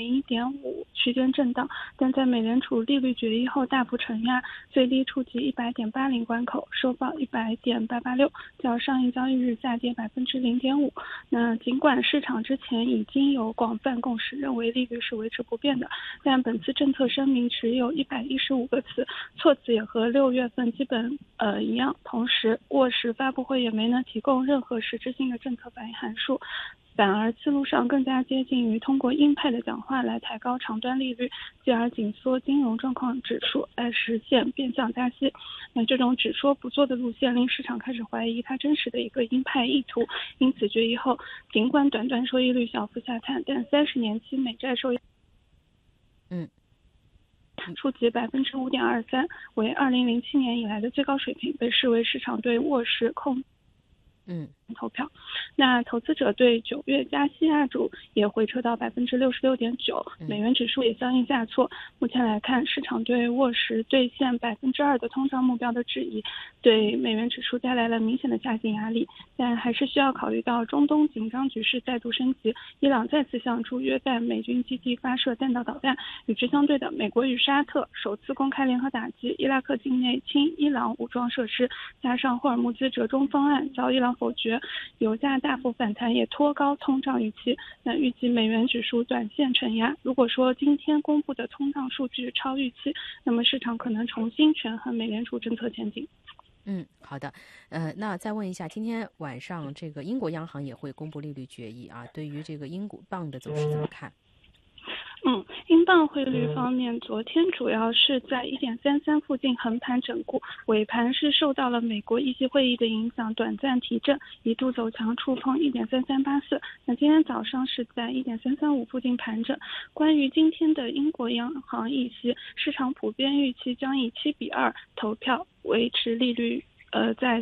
1.5区间震荡，但在美联储利率决议后大幅承压，最低触及100.80关口，收报100.886，较上一交易日下跌0.5%。那尽管市场之前已经有广泛共识认为利率是维持不变的，但本次政策声明只有115个词，措辞也和6月份基本一样。同时，沃什发布会也没能提供任何实质性的政策反应函数，反而思路上更加接近于通过鹰派的讲话来抬高长端利率，继而紧缩金融状况指数来实现变相加息。那这种只说不做的路线令市场开始怀疑它真实的一个鹰派意图，因此决议后尽管短端收益率小幅下探，但30年期美债收益触及5.23%，为2007年以来的最高水平，被视为市场对沃什控投票。那投资者对9月加息压注也回撤到66.9%，美元指数也相应下挫。目前来看，市场对沃什兑现2%的通胀目标的质疑，对美元指数带来了明显的下行压力。但还是需要考虑到中东紧张局势再度升级，伊朗再次向驻约旦美军基地发射弹道导弹。与之相对的，美国与沙特首次公开联合打击伊拉克境内亲伊朗武装设施，加上霍尔木兹折中方案遭伊朗否决，油价大幅反弹也拖高通胀预期。那预计美元指数短线承压。如果说今天公布的通胀数据超预期，那么市场可能重新权衡美联储政策前景。 好的，那再问一下，今天晚上这个英国央行也会公布利率决议啊，对于这个英镑的走势怎么看？ 英镑汇率方面，昨天主要是在1.33附近横盘整固，尾盘是受到了美国议息会议的影响，短暂提振，一度走强触碰1.3384。那今天早上是在1.335附近盘整。关于今天的英国央行议息，市场普遍预期将以7-2投票维持利率在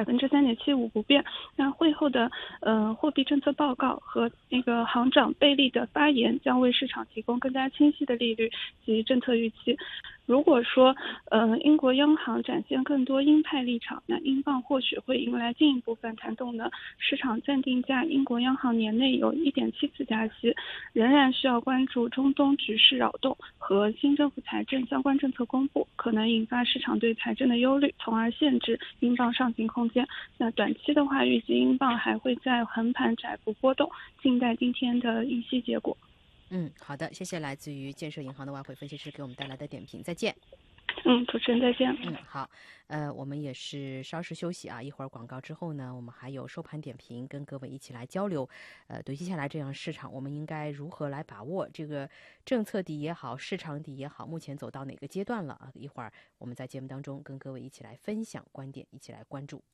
3.75%不变。那会后的货币政策报告和那个行长贝利的发言将为市场提供更加清晰的利率及政策预期。如果说英国央行展现更多鹰派立场，那英镑或许会迎来进一步反弹动能。市场暂定价英国央行年内有1.7次加息，仍然需要关注中东局势扰动和新政府财政相关政策公布，可能引发市场对财政的忧虑，从而限制英镑上行空间。那短期的话，预计英镑还会在横盘窄幅波动，静待今天的议息结果。 好的，谢谢来自于建设银行的外汇分析师给我们带来的点评，再见。 主持人再见。 好，我们也是稍事休息啊，一会儿广告之后呢，我们还有收盘点评跟各位一起来交流。对接下来这样市场，我们应该如何来把握这个政策底也好，市场底也好，目前走到哪个阶段了啊？一会儿我们在节目当中跟各位一起来分享观点，一起来关注。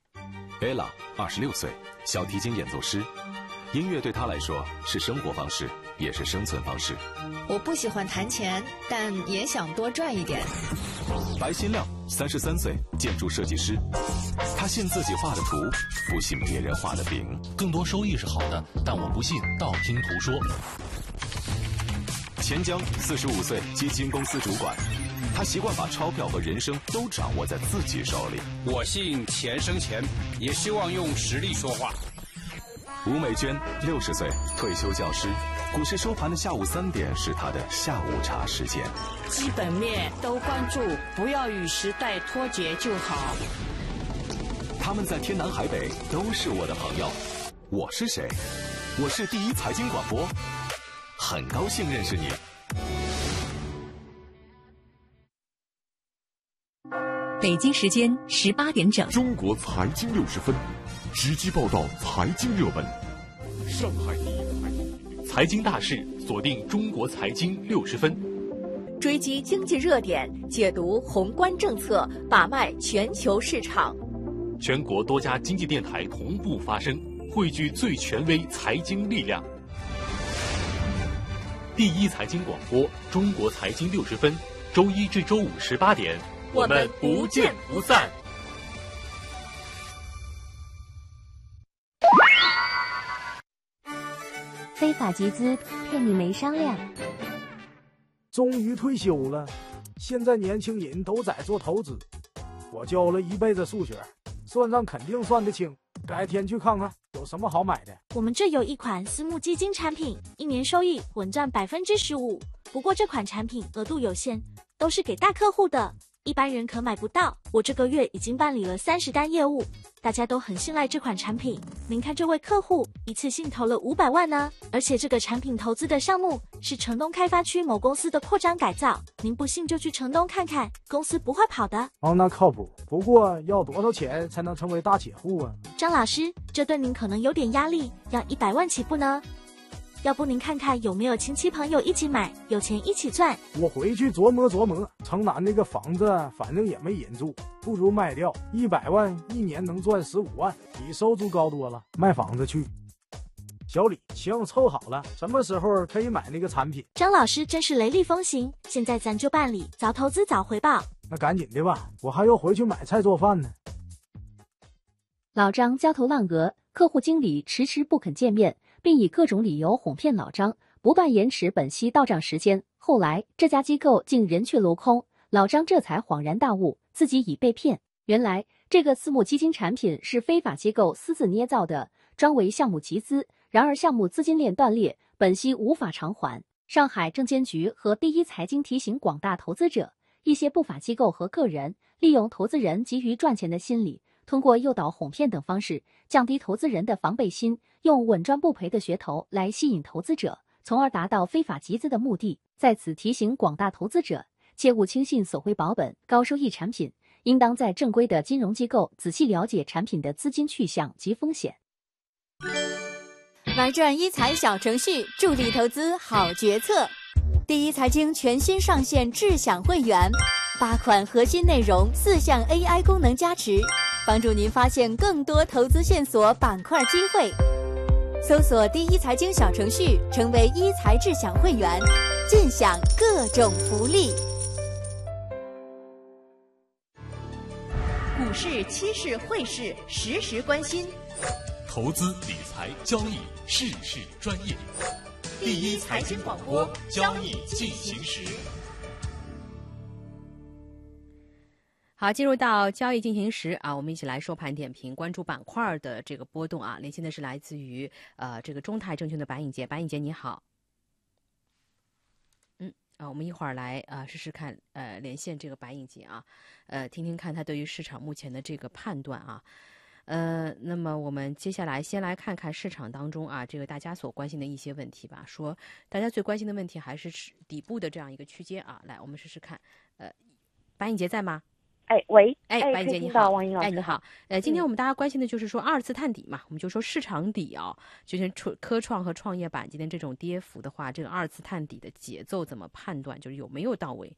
Ella 26岁，小提琴演奏师。音乐对他来说是生活方式，也是生存方式。 我不喜欢弹钱，但也想多赚一点。 白新亮33岁，建筑设计师。他信自己画的图，不信别人画的饼。 更多收益是好的，但我不信道听途说。 钱江45岁，基金公司主管。他习惯把钞票和人生都掌握在自己手里。 我信钱生钱，也希望用实力说话。 吴美娟60岁，退休教师。股市收盘的下午3点是他的下午茶时间。 基本面都关注，不要与时代脱节就好。 他们在天南海北都是我的朋友。我是谁？我是第一财经广播，很高兴认识你。 北京时间18点整， 中国财经60分，直击报道财经热门。上海第一财经大事，锁定中国财经60分， 追击经济热点，解读宏观政策，把脉全球市场。 全国多家经济电台同步发声，汇聚最权威财经力量。第一财经广播，中国财经60分，周一至周五18点。我们不见不散。 非法集资骗你没商量。 终于退休了，现在年轻人都在做投资。我教了一辈子数学，算账肯定算得清，改天去看看。有有什么好买的？ 我们这有一款私募基金产品，1年收益稳赚15%，不过这款产品额度有限，都是给大客户的，一般人可买不到。我这个月已经办理了30单业务，大家都很信赖这款产品。您看这位客户一次性投了500万呢，而且这个产品投资的项目是城东开发区某公司的扩张改造，您不信就去城东看看，公司不会跑的。 哦，那靠谱。不过要多少钱才能成为大铁户啊？ 张老师，这对您可能有点压力，要100万起步呢。要不您看看有没有亲戚朋友一起买，有钱一起赚。 我回去琢磨琢磨，城南那个房子反正也没人住，不如卖掉，100万一年能赚15万，比收租高多了。卖房子去。小李，行，凑好了，什么时候可以买那个产品？ 张老师真是雷厉风行，现在咱就办理，早投资早回报。 那赶紧的吧，我还要回去买菜做饭呢。 老张焦头烂额，客户经理迟迟不肯见面，并以各种理由哄骗老张，不断延迟本息到账时间。后来这家机构竟人去楼空，老张这才恍然大悟，自己已被骗。原来这个私募基金产品是非法机构私自捏造的，专为项目集资，然而项目资金链断裂，本息无法偿还。上海证监局和第一财经提醒广大投资者，一些不法机构和个人利用投资人急于赚钱的心理，通过诱导、哄骗等方式，降低投资人的防备心，用稳赚不赔的噱头来吸引投资者，从而达到非法集资的目的。在此提醒广大投资者，切勿轻信索回保本、高收益产品，应当在正规的金融机构仔细了解产品的资金去向及风险。 玩转一财小程序，助力投资好决策。第一财经全新上线智享会员，8款核心内容，4项 AI 功能加持，帮助您发现更多投资线索、板块机会。搜索第一财经小程序，成为一财智享会员，尽享各种福利。 股市、期市、汇市，实时关心。 投资理财交易，事事专业。第一财经广播，交易进行时。 好，进入到交易进行时啊，我们一起来收盘点评，关注板块的这个波动啊。连线的是来自于这个中泰证券的白颖杰，白颖杰你好。我们一会儿来试试看连线这个白颖杰啊，听听看他对于市场目前的这个判断啊。那么我们接下来先来看看市场当中啊，这个大家所关心的一些问题吧。说大家最关心的问题还是底部的这样一个区间啊。来，我们试试看。白颖杰在吗？ 喂， 白颖杰你好， 王英老师， 你好。今天我们大家关心的就是说2次探底嘛，我们就说市场底啊，就像科创和创业板今天这种跌幅的话，这个2次探底的节奏怎么判断？就是有没有到位？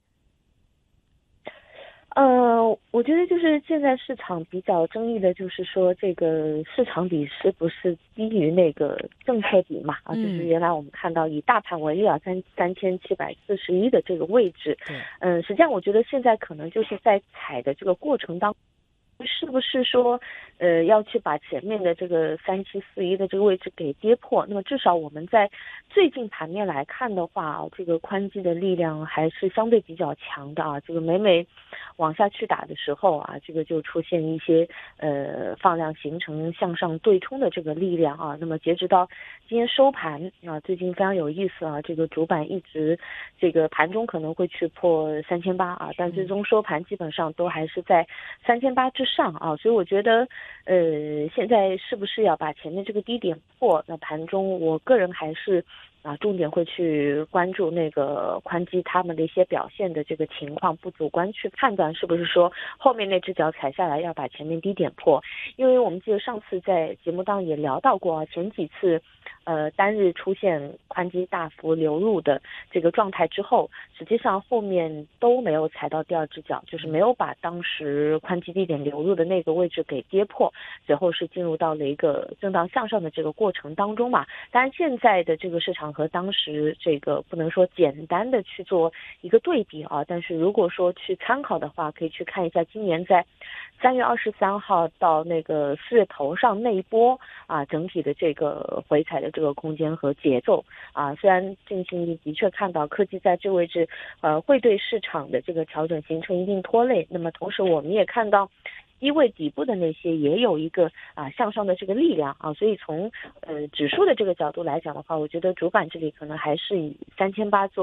我觉得就是现在市场比较争议的就是说这个市场底是不是低于那个政策底嘛？就是原来我们看到以大盘为例3741的这个位置，实际上我觉得现在可能就是在踩的这个过程当中。是不是说要去把前面的这个3741的这个位置给跌破？那么至少我们在最近盘面来看的话，这个宽基的力量还是相对比较强的啊。这个每往下去打的时候啊，这个就出现一些放量形成向上对冲的这个力量啊。那么截止到今天收盘啊，最近非常有意思啊，这个主板一直这个盘中可能会去破3800啊，但最终收盘基本上都还是在3800之上啊，所以我觉得现在是不是要把前面这个低点破？那盘中我个人还是重点会去关注那个宽基他们的一些表现的这个情况，不主观去判断是不是说后面那只脚踩下来要把前面低点破。因为我们记得上次在节目当中也聊到过啊，前几次单日出现宽基大幅流入的这个状态之后，实际上后面都没有踩到第二只脚，就是没有把当时宽基低点流入的那个位置给跌破，随后是进入到了一个震荡向上的这个过程当中嘛。当然现在的这个市场和当时这个不能说简单的去做一个对比啊，但是如果说去参考的话，可以去看一下今年在3月23号到那个4月头上那一波啊，整体的这个回踩的这个空间和节奏啊，虽然近期的确看到科技在这个位置会对市场的这个调整形成一定拖累，那么同时我们也看到低位底部的那些也有一个向上的这个力量啊，所以从指数的这个角度来讲的话，我觉得主板这里可能还是以3800做